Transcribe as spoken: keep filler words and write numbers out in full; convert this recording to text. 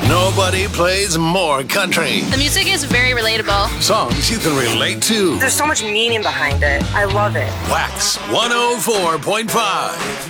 Nobody plays more country. The music is very relatable. Songs you can relate to. There's so much meaning behind it. I love it. Wax one oh four point five.